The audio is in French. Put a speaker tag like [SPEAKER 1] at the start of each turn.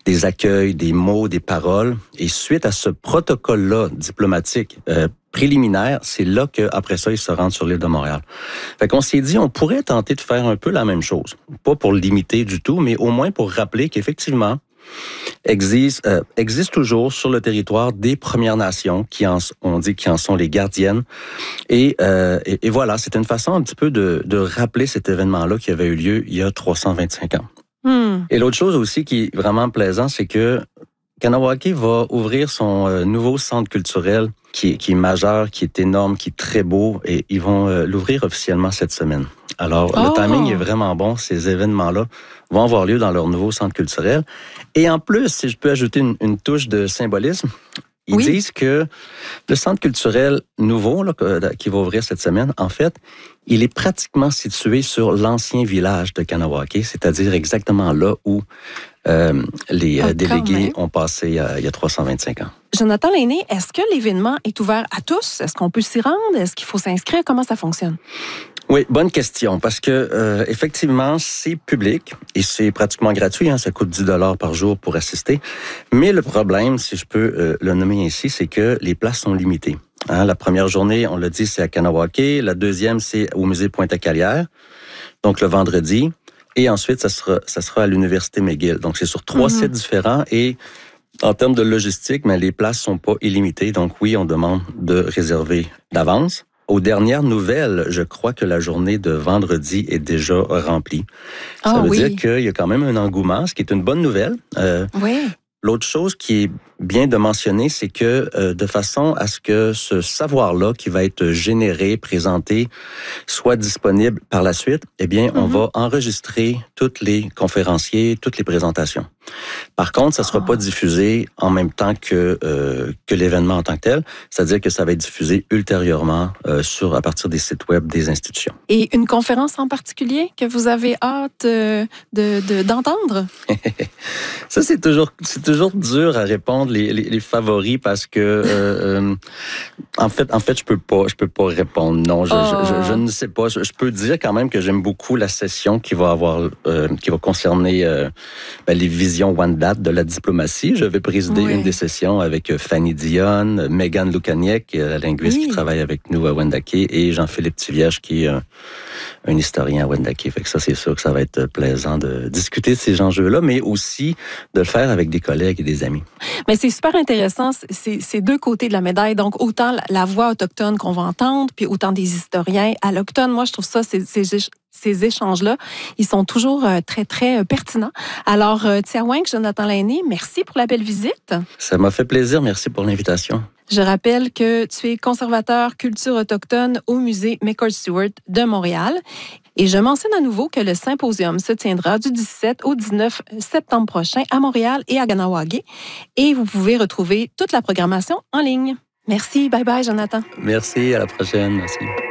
[SPEAKER 1] des accueils, des mots, des paroles. Et suite à ce protocole-là diplomatique préliminaire, c'est là qu'après ça, ils se rendent sur l'île de Montréal. Fait qu'on s'est dit, on pourrait tenter de faire un peu la même chose. Pas pour limiter du tout, mais au moins pour rappeler qu'effectivement, existe toujours sur le territoire des Premières Nations on dit qui en sont les gardiennes. Et voilà, c'est une façon un petit peu de rappeler cet événement-là qui avait eu lieu il y a 325 ans. Et l'autre chose aussi qui est vraiment plaisant, c'est que Kahnawake va ouvrir son nouveau centre culturel qui est majeur, qui est énorme, qui est très beau, et ils vont l'ouvrir officiellement cette semaine. Alors, le timing est vraiment bon. Ces événements-là vont avoir lieu dans leur nouveau centre culturel. Et en plus, si je peux ajouter une touche de symbolisme, ils disent que le centre culturel nouveau là, qui va ouvrir cette semaine, en fait, il est pratiquement situé sur l'ancien village de Kahnawake, c'est-à-dire exactement là où les délégués ont passé il y a 325 ans.
[SPEAKER 2] Jonathan Lainé, est-ce que l'événement est ouvert à tous? Est-ce qu'on peut s'y rendre? Est-ce qu'il faut s'inscrire? Comment ça fonctionne?
[SPEAKER 1] Oui, bonne question, parce que effectivement, c'est public et c'est pratiquement gratuit. Ça coûte 10 $ par jour pour assister. Mais le problème, si je peux le nommer ainsi, c'est que les places sont limitées. La première journée, on l'a dit, c'est à Kahnawake. La deuxième, c'est au musée Pointe-à-Calière, donc le vendredi. Et ensuite, ça sera à l'Université McGill. Donc, c'est sur 3 sites différents et en termes de logistique, mais les places sont pas illimitées. Donc, oui, on demande de réserver d'avance. Aux dernières nouvelles, je crois que la journée de vendredi est déjà remplie. Ça veut dire qu'il y a quand même un engouement, ce qui est une bonne nouvelle. L'autre chose qui est bien de mentionner, c'est que de façon à ce que ce savoir-là qui va être généré, présenté, soit disponible par la suite, eh bien, on va enregistrer tous les conférenciers, toutes les présentations. Par contre, ça ne sera pas diffusé en même temps que l'événement en tant que tel, c'est-à-dire que ça va être diffusé ultérieurement à partir des sites web des institutions.
[SPEAKER 2] Et une conférence en particulier que vous avez hâte d'entendre?
[SPEAKER 1] Ça, c'est toujours dur à répondre les favoris parce que en fait je peux pas répondre non, je ne sais pas. Je peux dire quand même que j'aime beaucoup la session qui va concerner les visions One Date de la diplomatie. Je vais présider une des sessions avec Fanny Dionne, Megan Lukaniec, la linguiste qui travaille avec nous à Wendake, et Jean-Philippe Tivierge qui est un historien à Wendake. Fait que ça, c'est sûr que ça va être plaisant de discuter de ces enjeux-là, mais aussi de le faire avec des collègues et des amis.
[SPEAKER 2] Mais c'est super intéressant, c'est deux côtés de la médaille. Donc, autant la voix autochtone qu'on va entendre, puis autant des historiens allochtones. Moi, je trouve ça, ces échanges-là, ils sont toujours très, très pertinents. Alors, Tiaweng, Jonathan Lainé, merci pour la belle visite.
[SPEAKER 1] Ça m'a fait plaisir. Merci pour l'invitation.
[SPEAKER 2] Je rappelle que tu es conservateur culture autochtone au musée McCord-Stewart de Montréal. Et je mentionne à nouveau que le symposium se tiendra du 17 au 19 septembre prochain à Montréal et à Kahnawake. Et vous pouvez retrouver toute la programmation en ligne. Merci. Bye bye, Jonathan.
[SPEAKER 1] Merci. À la prochaine. Merci.